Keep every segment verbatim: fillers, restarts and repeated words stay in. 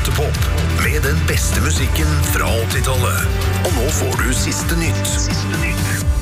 åttepop med den beste musikken fra åttitallet. Og nå får du siste nytt. Siste nytt.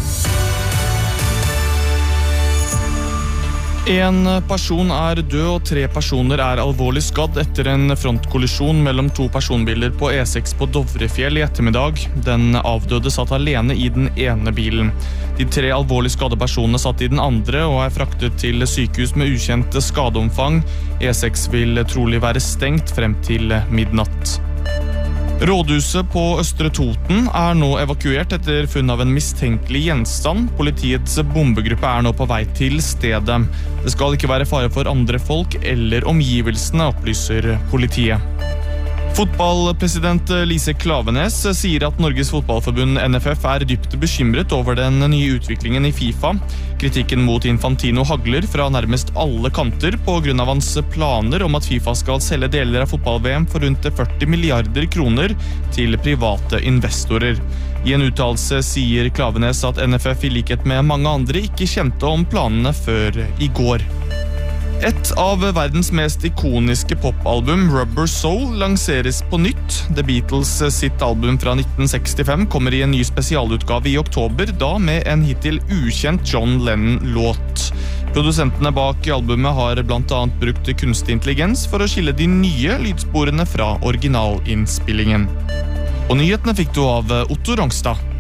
En person er død og tre personer er alvorlig skadd etter en frontkollisjon mellom to personbiler på E seks på Dovrefjell i ettermiddag. Den avdøde satt alene i den ene bilen. De tre alvorlig skadde personene satt i den andre og er fraktet til sykehus med ukjent skadeomfang. E seks vil trolig være stengt frem til midnatt. Rådhuset på Østre Toten er nå evakuert etter funn av en mistenkelig gjenstand. Politiets bombegruppe er nå på vei til stedet. Det skal ikke være fare for andre folk eller omgivelsene, opplyser politiet. Fotballpresident Lise Klaveness sier at Norges fotballforbund N F F er dypt bekymret over den nye utviklingen i FIFA. Kritikken mot Infantino hagler fra nærmest alle kanter på grunn av hans planer om at FIFA skal selge deler av fotball-V M for rundt førti milliarder kroner til private investorer. I en uttalelse sier Klaveness at N F F i likhet med mange andre ikke kjente om planene før i går. Et av verdens mest ikoniske popalbum, Rubber Soul, lanseres på nytt. The Beatles sitt album fra nitten sekstifem kommer i en ny spesialutgave i oktober, da med en hittil ukjent John Lennon-låt. Produsentene bak albumet har blant annet brukt kunstig intelligens for å skille de nye lydsporene fra originalinnspillingen. Og nyhetene fikk du av Otto Rongstad.